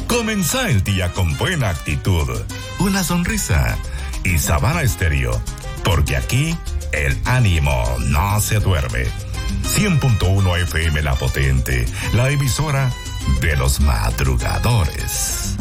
Comenzá el día con buena actitud, una sonrisa y Sabana Estéreo, porque aquí el ánimo no se duerme. 100.1 FM La Potente, la emisora de los madrugadores.